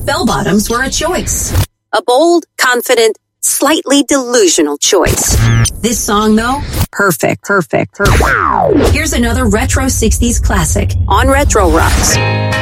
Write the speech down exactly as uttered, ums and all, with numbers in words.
bell-bottoms were a choice. A bold, confident, slightly delusional choice. This song, though, Perfect, perfect, perfect. here's another retro sixties classic. On Retro Rocks.